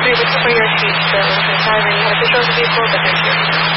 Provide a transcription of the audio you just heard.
sorry, looking for your seat. So sorry, you had a visual vehicle, but there's your